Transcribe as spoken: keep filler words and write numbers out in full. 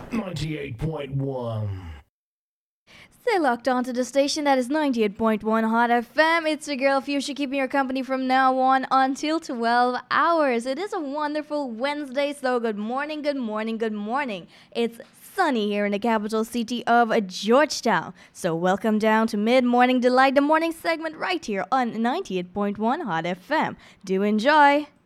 ninety-eight point one. Stay locked onto the station that is ninety-eight point one Hot F M. It's your girl Fuchsia keeping your company from now on until twelve hours. It is a wonderful Wednesday, so good morning, good morning, good morning. It's sunny here in the capital city of Georgetown. So welcome down to Mid-Morning Delight, the morning segment right here on ninety-eight point one Hot F M. Do enjoy.